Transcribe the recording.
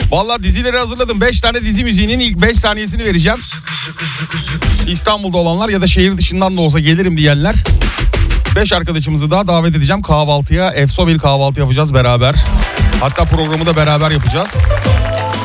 Vallahi dizileri hazırladım. 5 tane dizi müziğinin ilk 5 saniyesini vereceğim. İstanbul'da olanlar ya da şehir dışından da olsa gelirim diyenler. 5 arkadaşımızı daha davet edeceğim kahvaltıya. Efso bir kahvaltı yapacağız beraber. Hatta programı da beraber yapacağız.